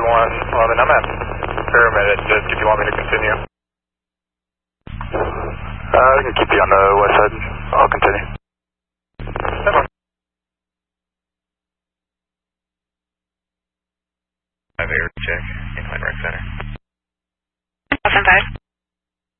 3111, I'm at Pyramid at Disk if you want me to continue. We can keep you on the west side. I'll continue. Air check, incline rec center. 2005.